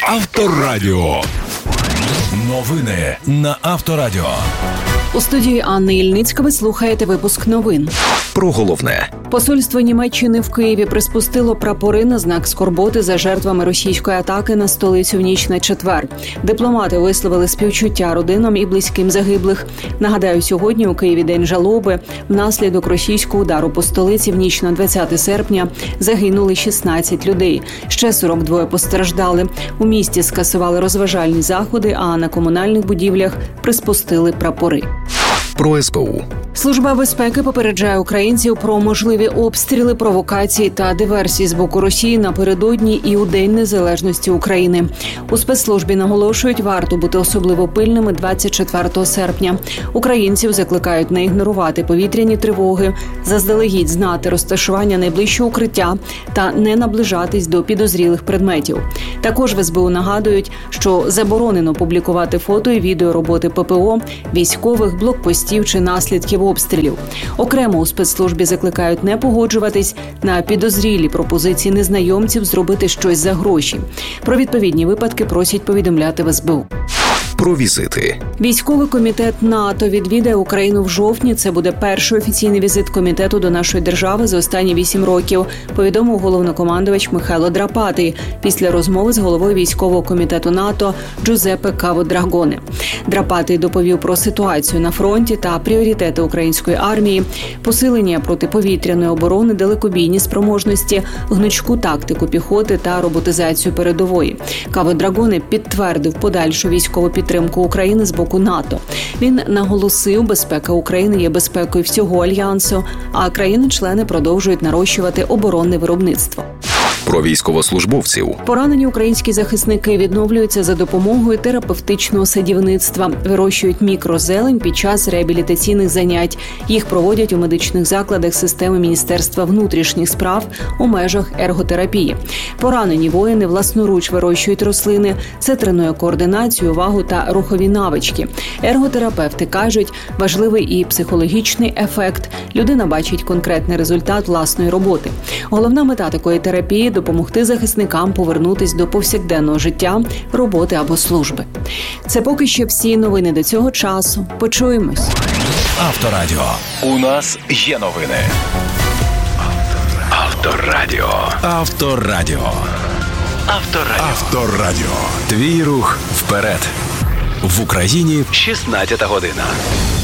Авторадіо. Новини на Авторадіо. У студії Анни Ільницька ви слухаєте випуск новин. Про головне. Посольство Німеччини в Києві приспустило прапори на знак скорботи за жертвами російської атаки на столицю в ніч на четвер. Дипломати висловили співчуття родинам і близьким загиблих. Нагадаю, сьогодні у Києві день жалоби. Внаслідок російського удару по столиці в ніч на 20 серпня загинули 16 людей. Ще 42 постраждали. У місті скасували розважальні заходи, а на комунальних будівлях приспустили прапори. Про СБУ. Служба безпеки попереджає українців про можливі обстріли, провокації та диверсії з боку Росії напередодні і у День Незалежності України. У спецслужбі наголошують, варто бути особливо пильними 24 серпня. Українців закликають не ігнорувати повітряні тривоги, заздалегідь знати розташування найближчого укриття та не наближатись до підозрілих предметів. Також в СБУ нагадують, що заборонено публікувати фото і відео роботи ППО, військових, блокпостів чи наслідків обстрілів. Окремо у спецслужбі закликають не погоджуватись на підозрілі пропозиції незнайомців зробити щось за гроші. Про відповідні випадки просять повідомляти в СБУ. Про візити. Військовий комітет НАТО відвідає Україну в жовтні. Це буде перший офіційний візит комітету до нашої держави за останні 8 років, повідомив головнокомандувач Михайло Драпатий після розмови з головою військового комітету НАТО Джузеппе Каво-Драгоне. Драпатий доповів про ситуацію на фронті та пріоритети української армії, посилення протиповітряної оборони, далекобійні спроможності, гнучку тактику піхоти та роботизацію передової. Каво-Драгоне підтвердив подальшу військову підтримку України з боку НАТО. Він наголосив, безпека України є безпекою всього Альянсу, а країни-члени продовжують нарощувати оборонне виробництво. Про військовослужбовців. Поранені українські захисники відновлюються за допомогою терапевтичного садівництва. Вирощують мікрозелень під час реабілітаційних занять. Їх проводять у медичних закладах системи Міністерства внутрішніх справ у межах ерготерапії. Поранені воїни власноруч вирощують рослини. Це тренує координацію, увагу та рухові навички. Ерготерапевти кажуть, важливий і психологічний ефект. Людина бачить конкретний результат власної роботи. Головна мета такої терапії – допомогти захисникам повернутись до повсякденного життя, роботи або служби. Це поки що всі новини до цього часу. Почуємось. Авторадіо. У нас є новини. Авторадіо. Авторадіо. Авторадіо. Авторадіо. Твій рух вперед. В Україні 16 година.